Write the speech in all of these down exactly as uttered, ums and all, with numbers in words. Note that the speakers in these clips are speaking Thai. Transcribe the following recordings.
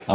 อ๋อ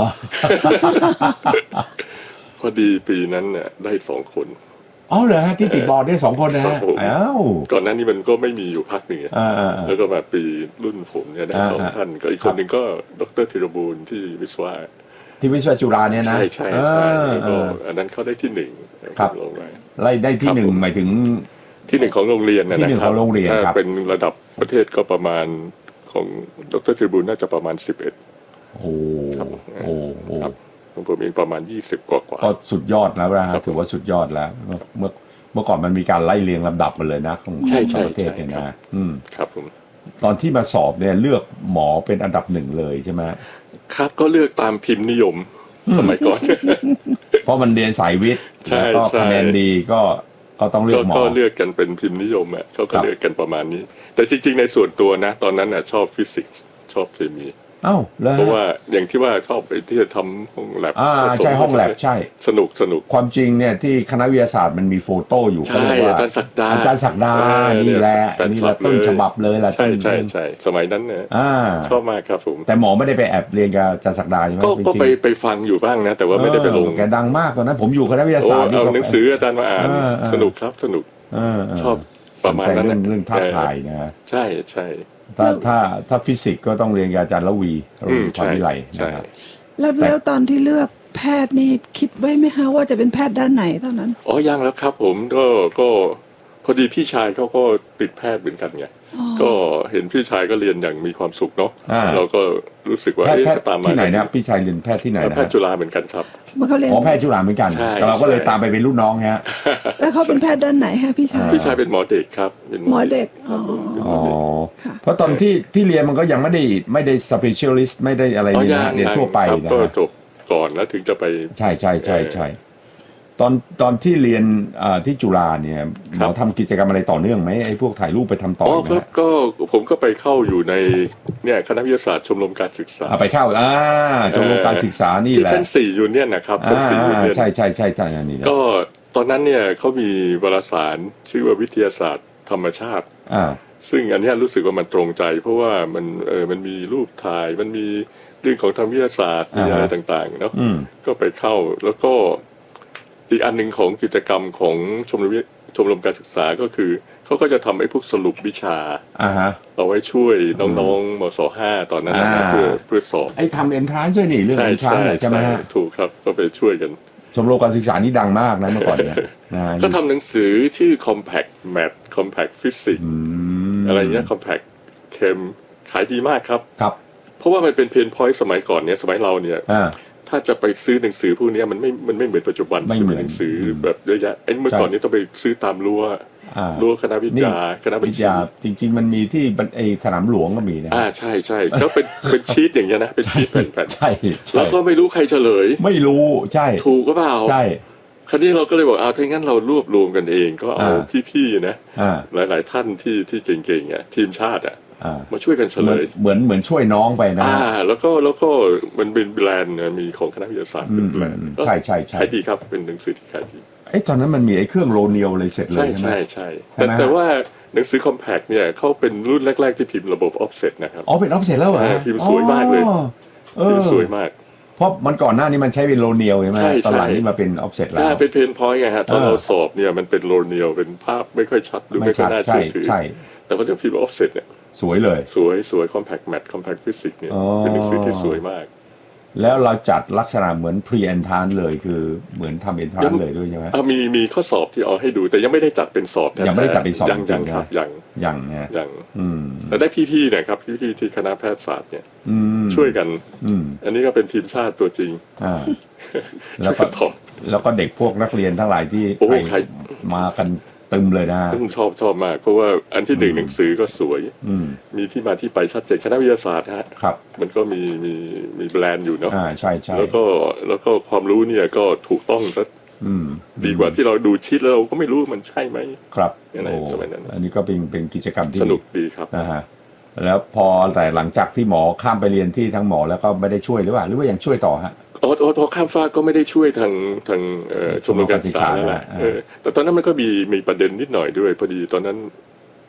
พอดีปีนั้นเนี่ยได้สองคนอ๋อเหรอฮะที่ติดบอร์ดได้สองคนนะฮะอ้าวก่อนหน้านี้มันก็ไม่มีอยู่พักหนึ่งแล้วก็มาปีรุ่นผมเนี่ยได้สองท่านก็อีกคนหนึ่งก็ดรธีรบูลที่วิศวะที่วิศวะจุฬาเนี่ยนะใช่ใช่ใช่แล้วก็อันนั้นเขาได้ที่หนึ่งครับไล่ได้ที่หนึ่งหมายถึงที่หนึ่งของโรงเรียนนะที่หนึ่งของโรงเรียนครับเป็นระดับประเทศก็ประมาณของดรธีรบูลน่าจะประมาณสิบเอ็ดโอ้โหของผมเองประมาณยี่สิบกว่าก็สุดยอดแล้วนะถือว่าสุดยอดแล้วเมื่อเมื่อก่อนมันมีการไล่เรียงลำดับมันเลยนะของประเทศเนี่ยนะอืมครับผมตอนที่มาสอบเนี่ยเลือกหมอเป็นอันดับหนึ่งเลยใช่ไหมครับก็เลือกตามพิมพ์นิยมสมัยก่อนเพราะมันเรียนสายวิทย์แล้วก็คะแนนดีก็ก็ต้องเลือกหมอก็เลือกกันเป็นพิมพ์นิยมอ่ะเขาก็เลือกกันประมาณนี้แต่จริงๆในส่วนตัวนะตอนนั้นน่ะชอบฟิสิกส์ชอบเคมีอ้าวเพราะว่าอย่างที่ว่าชอบไปที่จะทำห้องแลบอ่าใช่ห้องแลบใช่สนุกสนุกความจริงเนี่ยที่คณะวิทยาศาสตร์มันมีโฟโต้อยู่ใช่อาจารย์ศักดาอาจารย์ศักดานี่แหละนี่แหละต้นฉบับเลยล่ะใช่ใช่ใช่สมัยนั้นเนี่ยชอบมากครับผมแต่หมอไม่ได้ไปแอบเรียนกับอาจารย์ศักดาใช่ไหมก็ไปไปฟังอยู่บ้างนะแต่ว่าไม่ได้ไปลงแกดังมากตอนนั้นผมอยู่คณะวิทยาศาสตร์เอาหนังสืออาจารย์มาอ่านสนุกครับสนุกชอบประมาณนั้นเรื่องภาพถ่ายนะใช่ใช่ถ้าถ้าถ้าฟิสิกส์ก็ต้องเรียนกับอาจารย์ละวีระวีความวิไลนะครับแล้วแล้วตอนที่เลือกแพทย์นี่คิดไว้ไหมคะว่าจะเป็นแพทย์ด้านไหนตอนนั้นอ๋อยังแล้วครับผมก็ก็พอดีพี่ชายเขาก็ติดแพทย์เหมือนกันไงก็เห็นพี่ชายก็เรียนอย่างมีความสุขเนาะเราก็รู้สึกว่าแพทย์ตามมาที่ไหนนะพี่ชายเรียนแพทย์ที่ไหนนะแพทย์จุฬาเหมือนกันครับอ๋อแพทย์จุฬาเหมือนกันแต่เราก็เลยตามไปเป็นรุ่นน้องฮะแล้วเขาเป็นแพทย์ด้านไหนฮะพี่ชายพี่ชายเป็นหมอเด็กครับเป็นหมอเด็กอ๋อเพราะตอนที่ที่เรียนมันก็ยังไม่ได้ไม่ได้ specialist ไม่ได้อะไรเนี่ยนะเรียนทั่วไปนะก็จบก่อนแล้วถึงจะไปใช่ใช่ใช่ใช่ตอนตอนที่เรียนที่จุฬาเนี่ยหมอทำกิจกรรมอะไรต่อเนื่องไหมไอ้พวกถ่ายรูปไปทำต่อไหมก็ผมก็ไปเข้าอยู่ในเนี่ยคณะวิทยาศาสตร์ชมรมการศึกษาไปเข้าอ่าชมรมการศึกษานี่แหละที่ชั้นสี่ยูเนี่ยนะครับชั้นสี่ยูเนี่ยใช่ใช่ใช่ใช่นี่ก็ตอนนั้นเนี่ยเขามีวารสารชื่อว่าวิทยาศาสตร์ธรรมชาติอ่าซึ่งอันนี้รู้สึกว่ามันตรงใจเพราะว่ามันเออมันมีรูปถ่ายมันมีเรื่องของทางวิทยาศาสตร์มีอะไรต่างๆเนาะก็ไปเข้าแล้วก็อีกอันหนึ่งของกิจกรรมของชมรมชมรมการศึกษาก็คือเขาก็จะทำไอ้พวกสรุปวิชาเอาไว้ช่วยน้องๆมศห้าตอนนั้นนะเพื่อเพื่อสอบไอ้ทำเอ็นทรานซ์ด้วยนี่เรื่องเอ็นทรานซ์ใช่ไหมฮะถูกครับก็ไปช่วยกันชมรมการศึกษานี่ดังมากนะเมื่อก่อนเนี่ยก็ทำหนังสือชื่อ compact math compact physics อะไรเงี้ย compact chem ขายดีมากครับครับเพราะว่ามันเป็นเพนพอยต์สมัยก่อนเนี่ยสมัยเราเนี่ยถ้าจะไปซื้อหนังสือพวกนี้มันไม่มันไม่เหมือนปัจจุบันที่เป็นหนังสือแบบเยอะแยะไอ้เมื่อก่อนนี้ต้องไปซื้อตามรั้วรั้วคณะวิทยาคณะบัญชีจริงๆมันมีที่ไอ้สนามหลวงก็มีนะอ่าใช่ใช่ก็เป็นเป็นชีตอย่างเงี้ยนะเป็นชีตแผ่นๆใช่แล้วก็ไม่รู้ใครเฉลยไม่รู้ใช่ถูกก็เปล่าใช่คราวนี้เราก็เลยบอกเอาถ้างั้นเรารวบรวมกันเองก็เอาพี่ๆนะหลายๆท่านที่ที่เก่งๆอ่ะทีมชาติอ่ะมาช่วยกันเฉลยเหมือนเหมือนช่วยน้องไปนะอ่าแล้วก็แล้วก็มันเป็นแบรนด์มีของคณะวิทยาศาสตร์เป็นแบรนด์ใช่ใช่ใช่ขายดีครับเป็นหนังสือที่ขายดีไอ้ตอนนั้นมันมีไอ้เครื่องโรเนียลเลยเสร็จเลยใช่ใช่ใช่แต่แต่ว่าหนังสือ compact เนี่ยเขาเป็นรุ่นแรกๆที่พิมพ์ระบบ offset นะครับอ๋อเป็น offset แล้วเหรอพิมพ์สวยมากเลยพิมพ์สวยมากเพราะมันก่อนหน้านี้มันใช้เป็นโรเนียลใช่ไหมตอนหลังนี่มาเป็น offset แล้วเป็นเพนพอยต์ไงฮะตอนเราสอบเนี่ยมันเป็นโรเนียลเป็นภาพไม่ค่อยชัดดูไม่ค่อยน่าเชื่อถือแต่พอจะพิมพ์ offset เนี่ยสวยเลยสวยสวย compact math compact physics เนี่ยเป็นหนังสือที่สวยมากแล้วเราจัดลักษณะเหมือน pre entrance เลยคือเหมือนทำ entrance เลยด้วยใช่ไหมมีมีข้อสอบที่เอาให้ดูแต่ยังไม่ได้จัดเป็นสอบยังไม่ได้จัดเป็นสอบยังยังครับยังยังเนี่ยยังแต่ได้พี่ๆนะครับพี่ๆที่คณะแพทยศาสตร์เนี่ยช่วยกันอันนี้ก็เป็นทีมชาติตัวจริงแล้วก็แล้วก็เด็กพวกนักเรียนทั้งหลายที่มากันตึมเลยนะชอบชอบมากเพราะว่าอันที่หนึ่งหนังสือก็สวยมีที่มาที่ไปชัดเจนคณะวิทยาศาสตร์ฮะมันก็มีมีมีแบรนด์อยู่เนาะอ่าใช่ใช่แล้วก็แล้วก็ความรู้เนี่ยก็ถูกต้องซะดีกว่าที่เราดูชิดแล้วเราก็ไม่รู้มันใช่ไหมครับในสมัยนั้นอันนี้ก็เป็นเป็นกิจกรรมที่สนุกดีครับนะฮะแล้วพอแต่หลังจากที่หมอข้ามไปเรียนที่ทั้งหมอแล้วก็ไม่ได้ช่วยหรือว่าหรือว่ายังช่วยต่อฮะอ๋อพอข้ามฟากก็ไม่ได้ช่วยทางทางชมรมการศึกษาแล้วแหละแต่ตอนนั้นมันก็มีมีประเด็นนิดหน่อยด้วยพอดีตอนนั้น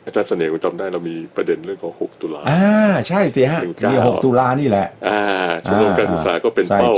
อาจารย์เสน่ห์ผมจำได้เรามีประเด็นเรื่องของหกตุลาอ่าใช่สิฮะหนึ่งเก้านี่หกตุลานี่แหละอ่าชมรมการศึกษาก็เป็นใช่เป้า